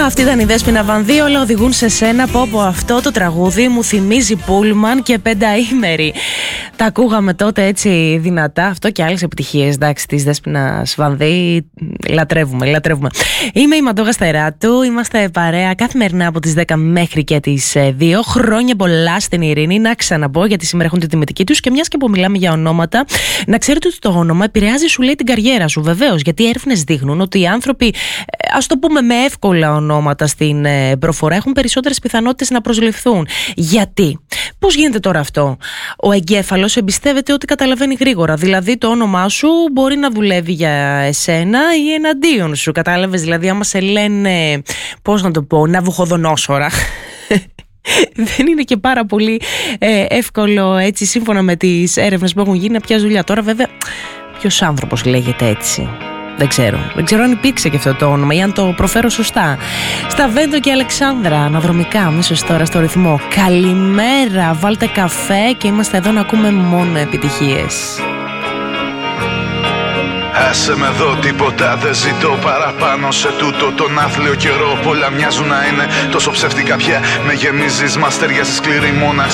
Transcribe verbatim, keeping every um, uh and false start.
Αυτή ήταν η Δέσποινα Βανδύ, όλα οδηγούν σε σένα. Πω πω, αυτό το τραγούδι μου θυμίζει Πούλμαν και πενταήμερη. Τα ακούγαμε τότε έτσι δυνατά. Αυτό και άλλες επιτυχίες, εντάξει, της Δέσποινας Βανδύ. Λατρεύουμε, λατρεύουμε. Είμαι η Μαντόγα Στεράτου. Είμαστε παρέα καθημερινά από τις δέκα μέχρι και τις δύο. Χρόνια πολλά στην Ειρήνη. Να ξαναπώ, γιατί σήμερα έχουν τη τιμητική τους. Και μιας και που μιλάμε για ονόματα, να ξέρετε ότι το όνομα επηρεάζει, σου λέει, την καριέρα σου. Βεβαίως, γιατί οι έρευνες δείχνουν ότι οι άνθρωποι, ας το πούμε με εύκολα ονόματα στην ε, προφορά, έχουν περισσότερες πιθανότητες να προσληφθούν. Γιατί? Πώς γίνεται τώρα αυτό? Ο εγκέφαλος εμπιστεύεται ότι καταλαβαίνει γρήγορα. Δηλαδή, το όνομά σου μπορεί να δουλεύει για εσένα ή εναντίον σου. Κατάλαβες? Δηλαδή, άμα σε λένε, πώς να το πω, Ναβουχοδονόσορα. Δεν είναι και πάρα πολύ ε, εύκολο, έτσι, σύμφωνα με τις έρευνες που έχουν γίνει, να πιάσει δουλειά. Τώρα, βέβαια, ποιος άνθρωπος λέγεται έτσι? Δεν ξέρω. Δεν ξέρω αν υπήρξε και αυτό το όνομα ή αν το προφέρω σωστά. Σταβέντο και Αλεξάνδρα, αναδρομικά, αμέσως τώρα στο ρυθμό. Καλημέρα, βάλτε καφέ και είμαστε εδώ να ακούμε μόνο επιτυχίες. Άσε με εδώ, τίποτα δεν ζητώ παραπάνω σε τούτο τον άθλιο καιρό. Πολλά μοιάζουν να είναι τόσο ψεύτικα πια. Με γεμίζεις, μας ταιριάζει σκληρή μοναξιά.